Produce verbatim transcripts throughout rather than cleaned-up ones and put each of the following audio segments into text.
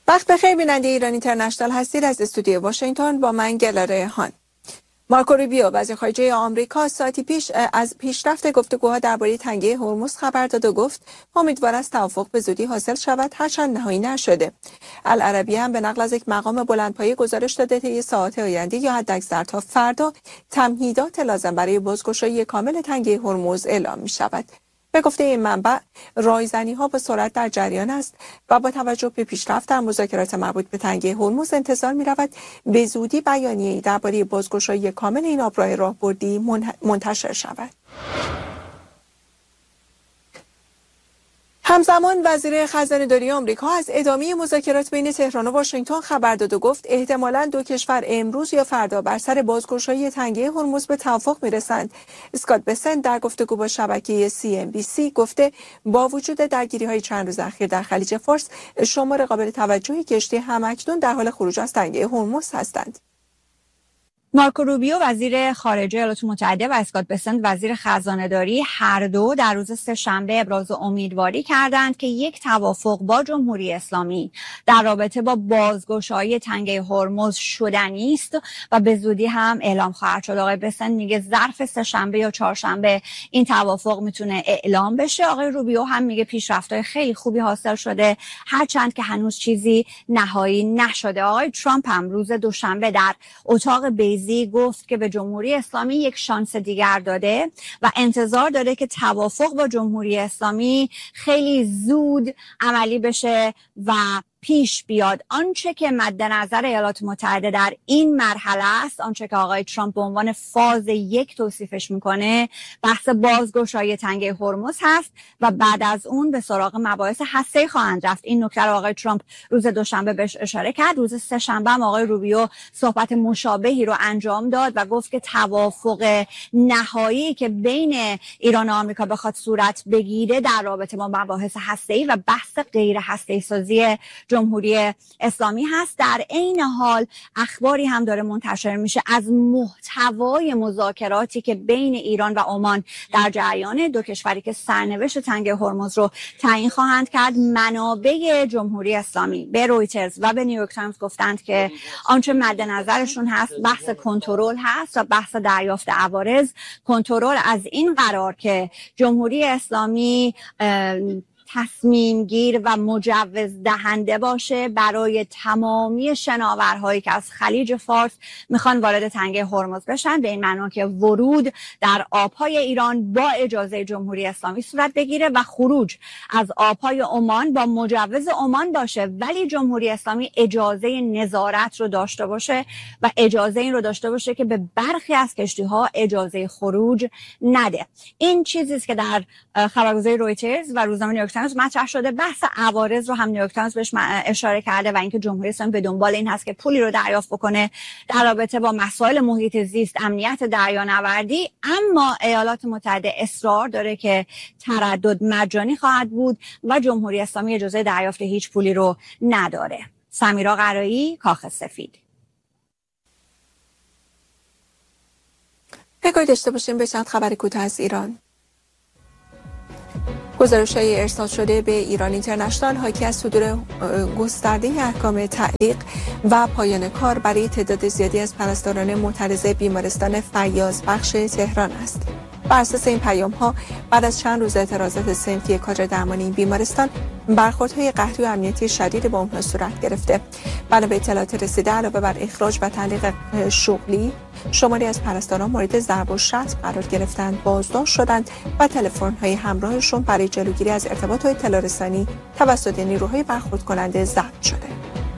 وقت بخیر بیننده ایران اینترنشنال هستید. از استودیو واشنگتن با من گلاره هان. مارکو روبیو وزیر خارجه آمریکا ساعتی پیش از پیشرفت گفتگوها درباره تنگه هرمز خبر داد و گفت امیدوار است توافق به زودی حاصل شود هرچند نهایی نشده. العربیه هم به نقل از یک مقام بلندپایه گزارش داده طی ساعات آینده یا حداکثر تا فردا تمهیدات لازم برای بازگشایی کامل تنگه هرمز اعلام می شود. به گفته این منبع رایزنی‌ها با سرعت در جریان است و با توجه به پیشرفت در مذاکرات مربوط به تنگه هرمز انتظار می‌رود به زودی بیانیه‌ای درباره بازگشایی کامل این آبراه راهبردی منتشر شود. همزمان وزیر خزانه‌داری آمریکا از ادامه مذاکرات بین تهران و واشنگتن خبر داد و گفت احتمالاً دو کشور امروز یا فردا بر سر بازگشایی تنگه هرمز به توافق میرسند. اسکات بسنت در گفتگو با شبکه سی ام بی سی گفته با وجود درگیری‌های چند روز اخیر در خلیج فارس شمار قابل توجهی کشتی هم‌اکنون در حال خروج از تنگه هرمز هستند. مارکو روبیو وزیر خارجه ایالات متحده و اسکات بسنت وزیر خزانه‌داری هر دو در روز سه‌شنبه ابراز امیدواری کردند که یک توافق با جمهوری اسلامی در رابطه با بازگشایی تنگه هرمز شدنی است و به زودی هم اعلام خواهد شد. آقای بسنت میگه ظرف سه‌شنبه یا چهارشنبه این توافق میتونه اعلام بشه. آقای روبیو هم میگه پیشرفت‌های خیلی خوبی حاصل شده هرچند که هنوز چیزی نهایی نشده. آقای ترامپ هم روز دوشنبه در اتاق بیزی گفت که به جمهوری اسلامی یک شانس دیگر داده و انتظار داره که توافق با جمهوری اسلامی خیلی زود عملی بشه و پیش بیاد. آنچه که مد نظر ایالات متحده در این مرحله است، آنچه که آقای ترامپ به عنوان فاز یک توصیفش میکنه، بحث بازگشایی تنگه هرمز هست و بعد از اون به سراغ مباحث هسته‌ای خواهند رفت. این نکته رو آقای ترامپ روز دوشنبه بهش اشاره کرد. روز سه‌شنبه هم آقای روبیو صحبت مشابهی رو انجام داد و گفت که توافق نهایی که بین ایران و آمریکا بخواد صورت بگیره در رابطه با مباحث هسته‌ای و بحث غیر هسته‌ای سازی جمهوری اسلامی هست. در عین حال اخباری هم داره منتشر میشه از محتوای مذاکراتی که بین ایران و عمان در جریان، دو کشوری که سرنوشت تنگه هرمز رو تعیین خواهند کرد. منابع جمهوری اسلامی به رویترز و به نیویورک تایمز گفتند که آنچه مد نظرشون هست بحث کنترل هست و بحث دریافت عوارض. کنترل از این قرار که جمهوری اسلامی تصمیم گیر و مجوز دهنده باشه برای تمامی شناورهایی که از خلیج فارس میخوان وارد تنگه هرمز بشن، به این معنا که ورود در آبهای ایران با اجازه جمهوری اسلامی صورت بگیره و خروج از آبهای عمان با مجوز عمان باشه، ولی جمهوری اسلامی اجازه نظارت رو داشته باشه و اجازه این رو داشته باشه که به برخی از کشتی‌ها اجازه خروج نده. این چیزی است که در خبرگزاری رویترز و روزنامه نیویورک تایمز مطرح شده. بحث عوارض رو هم نیویورک تایمز بهش اشاره کرده و اینکه جمهوری اسلامی به دنبال این هست که پولی رو دریافت بکنه در رابطه با مسائل محیط زیست، امنیت دریانوردی. اما ایالات متحده اصرار داره که تردد مجانی خواهد بود و جمهوری اسلامی اجازه دریافت هیچ پولی رو نداره. سمیرا قرایی، کاخ سفید. بگوی داشته باشیم به چند خبر کوتاه از ایران. گزارش‌های ارسال شده به ایران اینترنشنال حاکی از صدور گسترده احکام تعلیق و پایان کار برای تعداد زیادی از پرستاران معترض بیمارستان فیاض بخش تهران است. بر اساس این پیام‌ها بعد از چند روز اعتراضات صنفی کادر درمانی این بیمارستان، برخوردهای قهری و امنیتی شدید با اونها صورت گرفته. بنا به اطلاعات رسیده علاوه بر اخراج و تعلیق شغلی، شماری از پرستاران مورد ضرب و شتم قرار گرفتند، بازداشت شدند و تلفن‌های همراهشون برای جلوگیری از ارتباط و اطلاع رسانی توسط نیروهای برخورد کننده ضبط شده.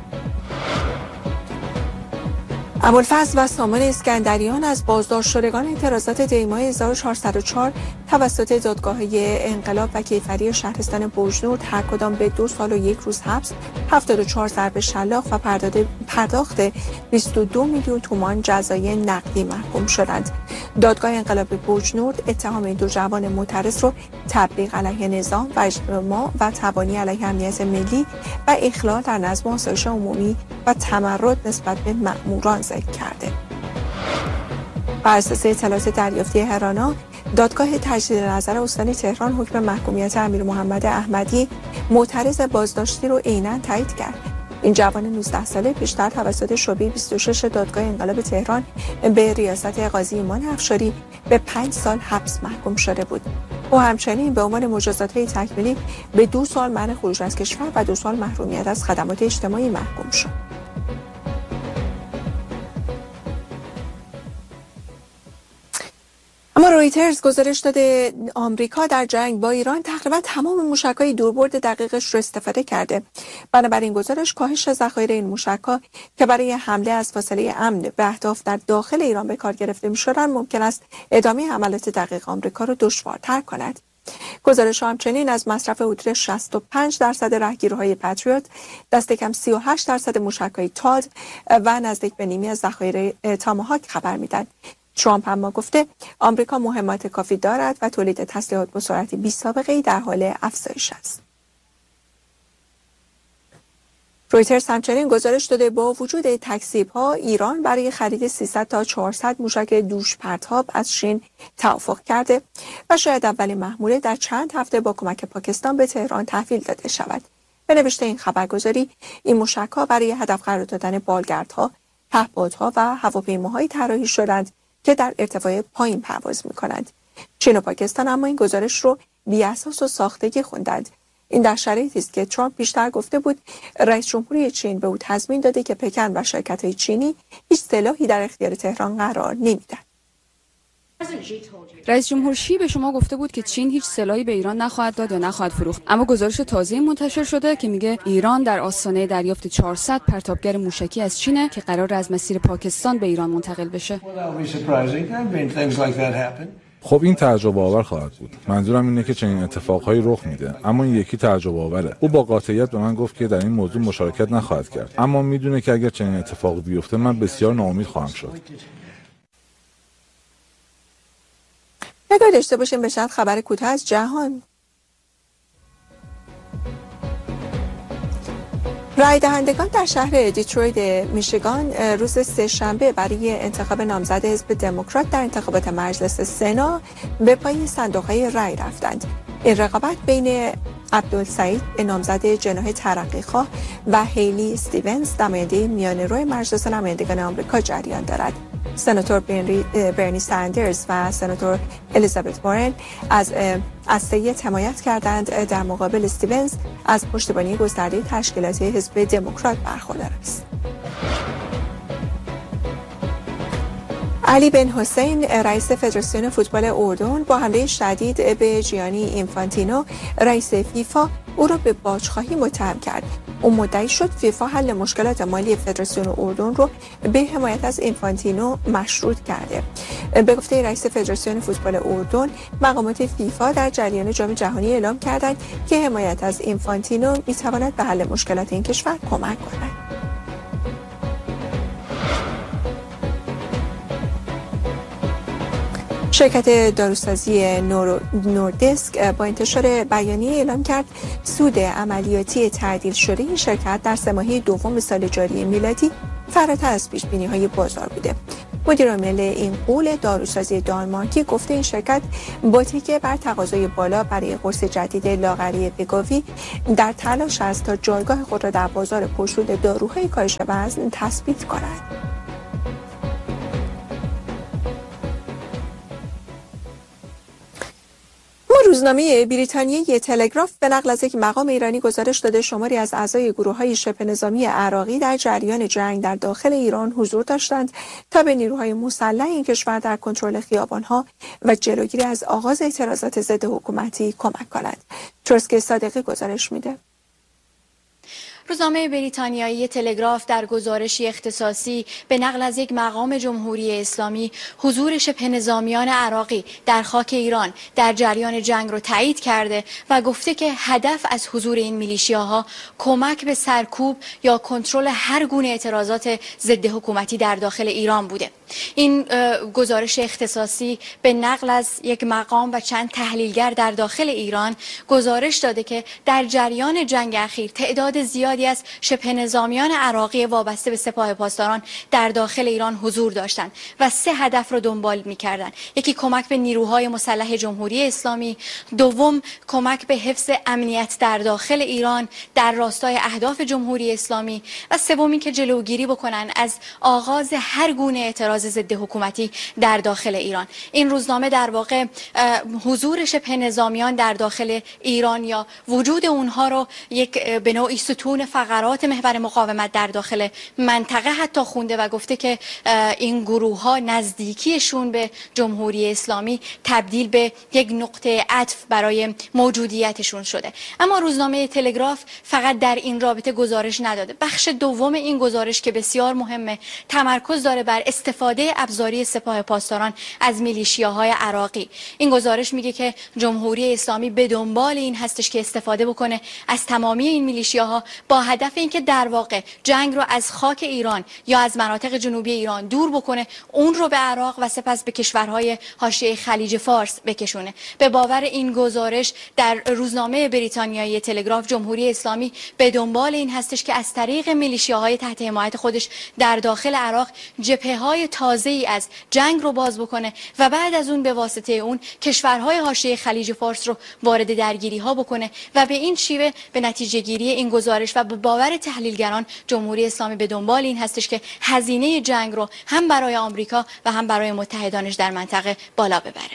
ابوالفضل و سامان اسکندریان از بازداشت شدگان اعتراضات دیمای هزار و چهارصد و چهار توسط دادگاه‌های انقلاب و کیفری شهرستان بوجنورد هر کدام به دو سال و یک روز حبس، هفتاد و چهار ضرب شلاق و پرداخت بیست و دو میلیون تومان جزای نقدی محکوم شدند. دادگاه انقلاب بوجنورد اتهام این دو جوان معترض رو تبلیغ علیه نظام و اجتماع و تبانی علیه امنیت ملی و اخلال در نظم و آسایش عمومی و تمرد نسبت به مأموران ذکر کرده. بر اساس اطلاعات دریافتی هرانا، دادگاه تجدید نظر استان تهران حکم محکومیت امیر محمد احمدی معترض بازداشتی رو عیناً تایید کرد. این جوان نوزده ساله پیشتر توسط شعبه بیست و شش دادگاه انقلاب تهران به ریاست قاضی ایمان افشاری به پنج سال حبس محکوم شده بود. او همچنین به عنوان مجازات‌های تکمیلی به دو سال منع خروج از کشور و دو سال محرومیت از خدمات اجتماعی محکوم شد. اما رویترز گزارش داده آمریکا در جنگ با ایران تقریبا تمام موشک‌های دوربرد دقیقش رو استفاده کرده. بنابراین گزارش کاهش ذخایر این موشک‌ها که برای حمله از فاصله امن به اهداف در داخل ایران به کار گرفته می‌شدند ممکن است ادامه حملات دقیق آمریکا را دشوارتر کند. گزارش همچنین از مصرف حدود شصت و پنج درصد راهگیرهای پتریوت، دست کم سی و هشت درصد موشک‌های تاد و نزدیک به نیمی از ذخایر تاماهاک خبر می‌دهد. ترامپ اما گفته آمریکا مهمات کافی دارد و تولید تسلیحات با سرعت بی سابقه‌ای در حال افزایش است. رویترز همچنین گزارش داده با وجود تکذیب‌ها ایران برای خرید سیصد تا چهارصد موشک دوش پرتاب از چین توافق کرده و شاید اولین محموله در چند هفته با کمک پاکستان به تهران تحویل داده شود. به نوشته این خبرگزاری این موشک‌ها برای هدف قرار دادن بالگردها، پهپادها و هواپیماهایی طراحی شدند که در ارتفاع پایین پرواز می‌کنند. چین و پاکستان اما این گزارش رو بی‌اساس و ساختگی خوندند. این در شرایطی است که ترامپ پیشتر گفته بود رئیس جمهوری چین به او تضمین داده که پکن و شرکت‌های چینی هیچ سلاحی در اختیار تهران قرار نمی‌دهند. رئیس جمهور شی به شما گفته بود که چین هیچ سلاحی به ایران نخواهد داد یا نخواهد فروخت، اما گزارش تازه‌ای منتشر شده که میگه ایران در آستانه دریافت چهارصد پرتابگر موشکی از چینه که قرار از مسیر پاکستان به ایران منتقل بشه. خب این تعجب آور خواهد بود. منظورم اینه که چنین اتفاقهایی رخ میده، اما این یکی تعجب آوره. او با قاطعیت به من گفت که در این موضوع مشارکت نخواهد کرد، اما میدونه که اگر چنین اتفاقی بیفته من بسیار ناامید خواهم شد. نگاه داشته باشیم به چند خبر کوتاه از جهان. رای دهندگان در شهر دیترویت میشیگان روز سه‌شنبه برای انتخاب نامزد حزب دموکرات در انتخابات مجلس سنا به پای صندوق‌های رای رفتند. این رقابت بین عبدالسعید نامزد جناح ترقیخواه و هیلی استیونز نماینده میانه‌رو مجلس نمایندگان آمریکا جریان دارد. سناتور برنی ساندرز و سناتور الیزابت وارن از از سید حمایت کردند. در مقابل استیونز از پشتیبانی گسترده تشکیلاتی حزب دموکرات برخوردار است. علی بن حسین رئیس فدراسیون فوتبال اردن با حمله شدید به جیانی اینفانتینو رئیس فیفا او را به باجخواهی متهم کرد. او مدعی شد فیفا حل مشکلات مالی فدراسیون اردن رو به حمایت از اینفانتینو مشروط کرده. به گفته رئیس فدراسیون فوتبال اردن، مقامات فیفا در جریان جام جهانی اعلام کردند که حمایت از اینفانتینو می‌تواند به حل مشکلات این کشور کمک کند. شرکت داروسازی نوردیسک با انتشار بیانیه اعلام کرد سود عملیاتی تعدیل شده این شرکت در سه ماهه دوم سال جاری میلادی فراتر از پیش‌بینی‌های بازار بوده. مدیر عامل این غول داروسازی دانمارکی گفته این شرکت با تکیه بر تقاضای بالا برای قرص جدید لاغری ویگاوی در تلاش است تا جایگاه خود را در بازار پرسود داروهای کاهش وزن تثبیت کند. روزنامه بریتانیایی تلگراف به نقل از یک مقام ایرانی گزارش داده شماری از اعضای گروه‌های شبه نظامی عراقی در جریان جنگ در داخل ایران حضور داشتند تا به نیروهای مسلح این کشور در کنترل خیابان‌ها و جلوگیری از آغاز اعتراضات ضد حکومتی کمک کنند. ترسک صادقی گزارش میده. روزنامه بریتانیایی تلگراف در گزارشی اختصاصی به نقل از یک مقام جمهوری اسلامی حضور شبه نظامیان عراقی در خاک ایران در جریان جنگ را تایید کرده و گفته که هدف از حضور این میلیشیاها کمک به سرکوب یا کنترل هر گونه اعتراضات ضد حکومتی در داخل ایران بوده. این گزارش اختصاصی به نقل از یک مقام و چند تحلیلگر در داخل ایران گزارش داده که در جریان جنگ اخیر تعداد زیادی زیادی از شبه نظامیان عراقی وابسته به سپاه پاسداران در داخل ایران حضور داشتند و سه هدف رو دنبال می‌کردند. یکی کمک به نیروهای مسلح جمهوری اسلامی، دوم کمک به حفظ امنیت در داخل ایران در راستای اهداف جمهوری اسلامی و سومی که جلوگیری بکنن از آغاز هر گونه اعتراض ضد حکومتی در داخل ایران. این روزنامه در واقع حضور شبه نظامیان در داخل ایران یا وجود اونها رو یک به نوعی ستون فقرات محور مقاومت در داخل منطقه حتی خونده و گفته که این گروه ها نزدیکیشون به جمهوری اسلامی تبدیل به یک نقطه عطف برای موجودیتشون شده. اما روزنامه تلگراف فقط در این رابطه گزارش نداده. بخش دوم این گزارش که بسیار مهمه تمرکز داره بر استفاده ابزاری سپاه پاسداران از میلیشیاهای عراقی. این گزارش میگه که جمهوری اسلامی به دنبال این هستش که استفاده بکنه از تمامی این میلیشیاها با هدف اینکه در واقع جنگ رو از خاک ایران یا از مناطق جنوبی ایران دور بکنه، اون رو به عراق و سپس به کشورهای حاشیه خلیج فارس بکشونه. به باور این گزارش در روزنامه بریتانیایی تلگراف جمهوری اسلامی به دنبال این هستش که از طریق میلیشیاهای تحت حمایت خودش در داخل عراق جبهه‌های تازه‌ای از جنگ رو باز بکنه و بعد از اون به واسطه اون کشورهای حاشیه خلیج فارس رو وارد درگیری‌ها بکنه و به این شیوه به نتیجه گیری این گزارش و به باور تحلیلگران جمهوری اسلامی به دنبال این هستش که هزینه جنگ رو هم برای آمریکا و هم برای متحدانش در منطقه بالا ببره.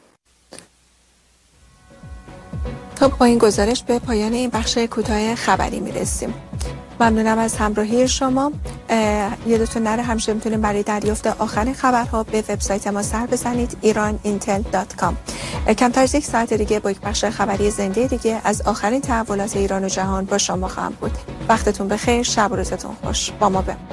تا با این گزارش به پایان این بخش کوتاه خبری میرسیم. ممنونم از همراهی شما. یادتون نره همیشه میتونید برای دریافت آخرین خبرها به وبسایت ما سر بزنید ایران اینتل دات کام. کمتر از یک ساعت دیگه با یک بخش خبری زنده دیگه از آخرین تحولات ایران و جهان با شما خواهم بود. وقتتون بخیر، شب و روزتون خوش. با ما بمونید.